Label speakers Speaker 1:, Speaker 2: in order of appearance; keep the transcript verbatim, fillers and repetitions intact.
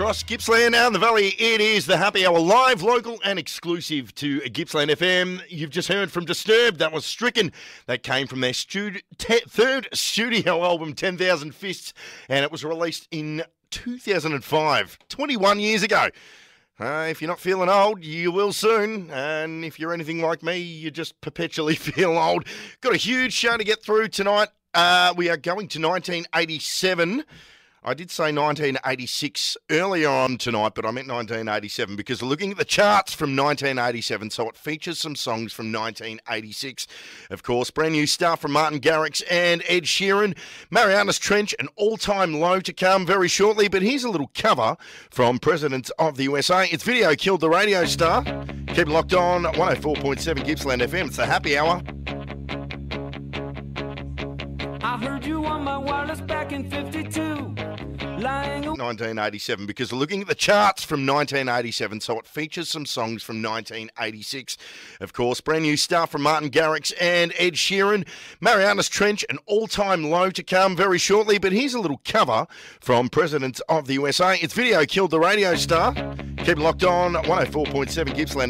Speaker 1: across Gippsland and the Valley. It is the Happy Hour, live, local and exclusive to Gippsland F M. You've just heard from Disturbed. That was Stricken. That came from their studi- te- third studio album, ten thousand Fists, and it was released in two thousand five, twenty-one years ago. Uh, if you're not feeling old, you will soon. And if you're anything like me, you just perpetually feel old. Got a huge show to get through tonight. Uh, we are going to nineteen eighty-seven. I did say nineteen eighty-six earlier on tonight, but I meant nineteen eighty-seven because looking at the charts from nineteen eighty-seven, so it features some songs from nineteen eighty-six. Of course, brand new stuff from Martin Garrix and Ed Sheeran. Marianas Trench, an all-time low to come very shortly, but here's a little cover from President of the U S A. It's Video Killed the Radio Star. Keep it locked on one oh four point seven Gippsland F M. It's the Happy Hour.
Speaker 2: I heard you on my wireless back in fifty-two. Lying
Speaker 1: nineteen eighty-seven because looking at the charts from nineteen eighty-seven, so it features some songs from nineteen eighty-six. Of course, brand new stuff from Martin Garrix and Ed Sheeran. Marianas Trench, an all-time low to come very shortly, but here's a little cover from President of the U S A. It's Video Killed the Radio Star. Keep it locked on one oh four point seven Gippsland